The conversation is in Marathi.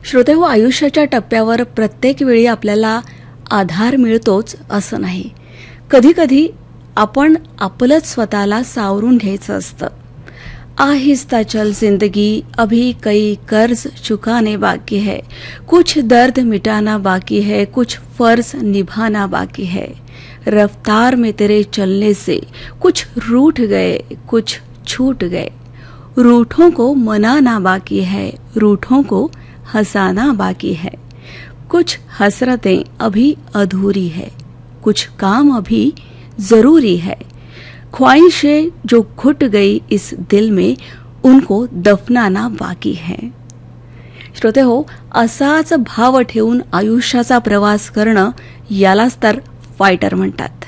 श्रोतेहो, आयुष्याच्या टप्प्यावर प्रत्येक वेळी आपल्याला आधार मिळतोच असं नाही. कधीकधी आपण आपलंच स्वतःला सावरून घ्यायचं असतं. आहिस्ता चल जिंदगी, अभी कई कर्ज चुकाने बाकी है, कुछ दर्द मिटाना बाकी है, कुछ फर्ज निभाना बाकी है. रफ्तार में तेरे चलने से कुछ रूठ गए, कुछ छूट गए. रूठों को मनाना बाकी है, रूठों को हंसाना बाकी है. कुछ हसरतें अभी अधूरी है, कुछ काम अभी जरूरी है. ख्वाहिशें जो घुट गई इस दिल में, उनको दफनाना बाकी है. श्रोते हो, असाच भाव ठेवून आयुष्याचा प्रवास करणं यालाच तर फायटर म्हणतात.